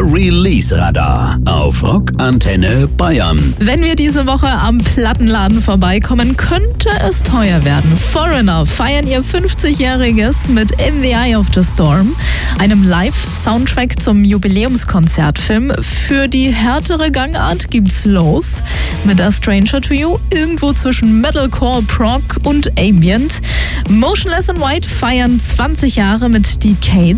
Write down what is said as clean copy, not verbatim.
Release-Radar auf Rock Antenne Bayern. Wenn wir diese Woche am Plattenladen vorbeikommen, könnte es teuer werden. Foreigner feiern ihr 50-jähriges mit In the Eye of the Storm, einem Live-Soundtrack zum Jubiläumskonzertfilm. Für die härtere Gangart gibt's Loath mit A Stranger to You, irgendwo zwischen Metalcore, Prog und Ambient. Motionless in White feiern 20 Jahre mit Decades.